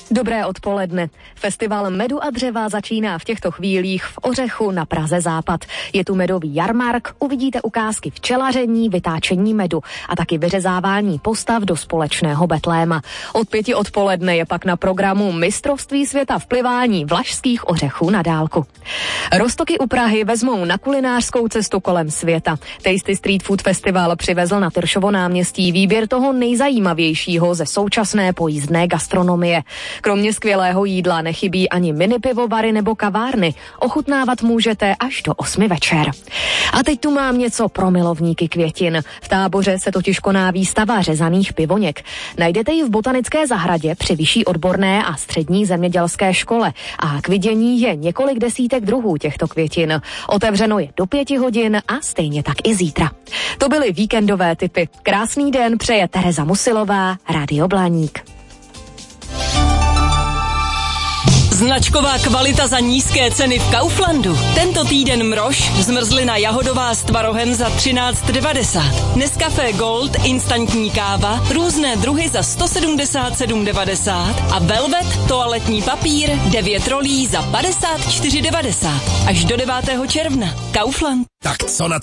Dobré odpoledne. Festival medu a dřeva začíná v těchto chvílích v Ořechu na Praze Západ. Je tu medový jarmark, uvidíte ukázky včelaření, vytáčení medu a taky vyřezávání postav do společného betléma. Od 5 odpoledne je pak na programu mistrovství světa v plivání vlašských ořechů na dálku. Roztoky u Prahy vezmou na kulinářskou cestu kolem světa. Tasty Street Food Festival přivezl na Tyršovo náměstí výběr toho nejzajímavějšího ze současné pojízdné gastronomie. Kromě skvělého jídla nechybí ani mini pivovary nebo kavárny. Ochutnávat můžete až do 8 večer. A teď tu mám něco pro milovníky květin. V Táboře se totiž koná výstava řezaných pivoněk. Najdete ji v botanické zahradě při vyšší odborné a střední zemědělské škole. A k vidění je několik desítek druhů těchto květin. Otevřeno je do 5 hodin a stejně tak i zítra. To byly víkendové tipy. Krásný den přeje Tereza Musilová, Rádio Blaník. Značková kvalita za nízké ceny v Kauflandu. Tento týden mrož, zmrzlina jahodová s tvarohem za 13,90. Nescafé Gold, instantní káva, různé druhy za 177,90 a Velvet, toaletní papír, 9 rolí za 54,90. Až do 9. června. Kaufland. Tak co na to?